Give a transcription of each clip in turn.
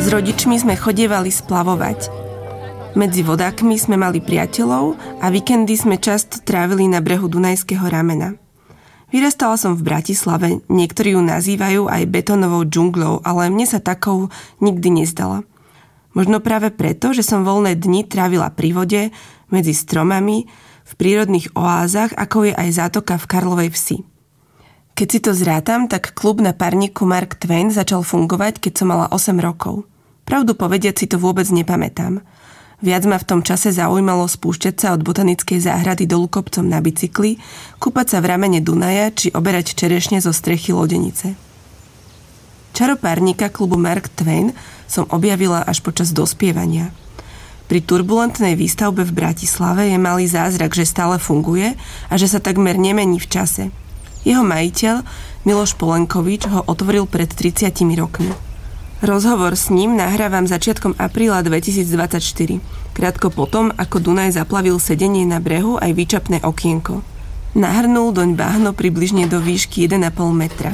rodičmi sme chodievali splavovať. Medzi vodákmi sme mali priateľov a víkendy sme často trávili na brehu Dunajského ramena. Vyrastala som v Bratislave, niektorí ju nazývajú aj betónovou džungľou, ale mne sa takou nikdy nezdala. Možno práve preto, že som voľné dni trávila pri vode, medzi stromami, v prírodných oázach, ako je aj zátoka v Karlovej Vsi. Keď si to zrátam, tak klub na parníku Mark Twain začal fungovať, keď som mala 8 rokov. Pravdu povediac si to vôbec nepamätám. Viac ma v tom čase zaujímalo spúšťať sa od botanickej záhrady dolu kopcom na bicykli, kúpať sa v ramene Dunaja či oberať čerešne zo strechy lodenice. Čaro párnika klubu Mark Twain som objavila až počas dospievania. Pri turbulentnej výstavbe v Bratislave je malý zázrak, že stále funguje a že sa takmer nemení v čase. Jeho majiteľ, Miloš Polenkovič, ho otvoril pred 30 rokmi. Rozhovor s ním nahrávam začiatkom apríla 2024, krátko potom, ako Dunaj zaplavil sedenie na brehu aj výčapné okienko. Nahrnul doň bahno približne do výšky 1,5 metra.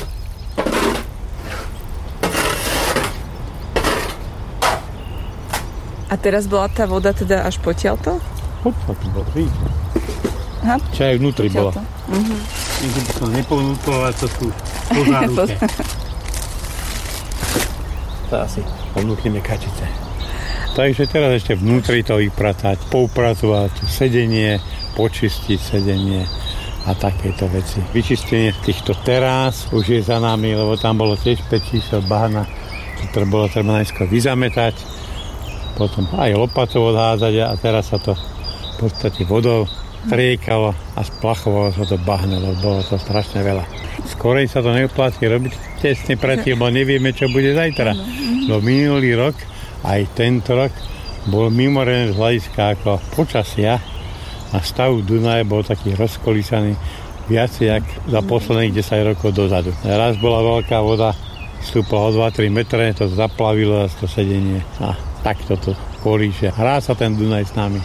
A teraz bola tá voda teda až potiaľto? Potiaľto bola, vidíte. Čo aj vnútri bola. Keď by som neponúplovať, to sú pozáruke. To asi ponúkneme kačice. Takže teraz ešte vnútri to vypratať, poupratovať sedenie, počistiť sedenie a takéto veci. Vyčistenie týchto terás už je za nami, lebo tam bolo tiež 5 čísel bahna, ktoré bolo treba najskôr vyzametať, potom aj lopatou odhádzať a teraz sa to v podstate vodou triekalo a splachovalo sa to bahno, lebo bolo to strašne veľa. Skorej sa to neoplatí robiť tesne predtým, lebo nevieme, čo bude zajtra. No minulý rok, aj tento rok, bol mimoriadne z hľadiska ako počasia a stav Dunaja bol taký rozkolísaný viacej, jak za posledných 10 rokov dozadu. Raz bola veľká voda, vstúpala o 2-3 metre, to zaplavilo to sedenie a takto to kolíše. Hrá sa ten Dunaj s nami.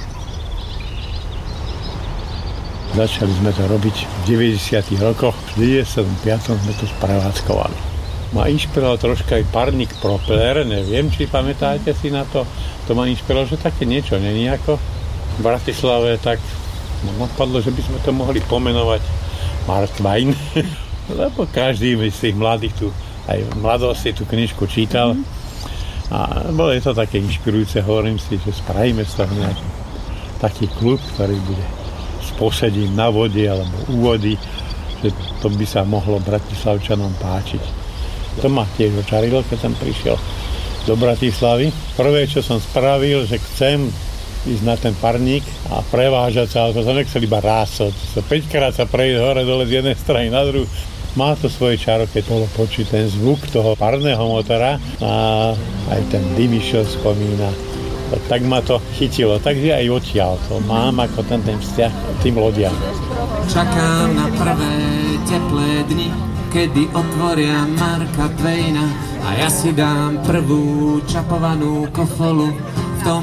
Začali sme to robiť v 90. rokoch. V 95. sme to sprevádzkovali. Ma inšpiroval troška aj parník Propeller, neviem, či pamätáte si na to. To ma inšpiroval, že také niečo není ako v Bratislave, tak napadlo, že by sme to mohli pomenovať Mark Twain. Lebo každý z tých mladých tu, aj v mladosti tú knižku čítal. A bolo to také inšpirujúce, hovorím si, že spravíme z toho nejaký taký klub, ktorý bude s posedím na vode alebo u vody, že to by sa mohlo Bratislavčanom páčiť. To ma tiež očarilo, keď som prišiel do Bratislavy. Prvé, čo som spravil, že chcem ísť na ten parník a prevážať sa, ale to som nechcel iba rásať. 5-krát sa prejsť hore dole z jednej strany na druhú. Má to svoje čaro, keď bolo počuť ten zvuk toho parného motora a aj ten dym išiel z komína. Tak ma to chytilo, takže aj odtiaľ to mám ako ten vzťah k tým lodiam. Čakám na prvé teplé dni, kedy otvoria Marka Twaina a ja si dám prvú čapovanú kofolu